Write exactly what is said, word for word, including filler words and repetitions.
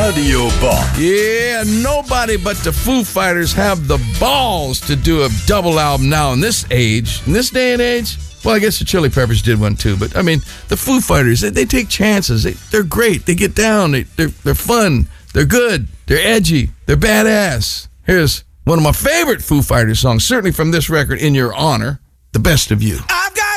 Radio Box. Yeah, nobody but the Foo Fighters have the balls to do a double album now in this age, in this day and age. Well, I guess the Chili Peppers did one too, but I mean, the Foo Fighters, they, they take chances. They, they're great. They get down. They, they're, they're fun. They're good. They're edgy. They're badass. Here's one of my favorite Foo Fighters songs, certainly from this record, In Your Honor, The Best of You.